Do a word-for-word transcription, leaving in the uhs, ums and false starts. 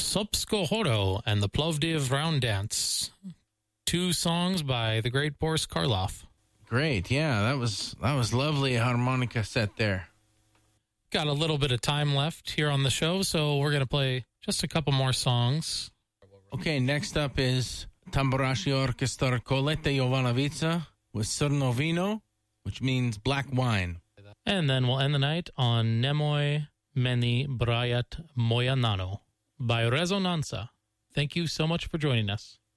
Sopsko Horo and the Plovdiv Round Dance. Two songs by the great Boris Karloff. Great, yeah, that was that was lovely harmonica set there. Got a little bit of time left here on the show, so we're going to play just a couple more songs. Okay, next up is Tamburashi Orchestra Kolete Jovanovica with Crno Vino, which means black wine. And then we'll end the night on Nemoj Meni Brajat Moja Nano by Rezonanca. Thank you so much for joining us.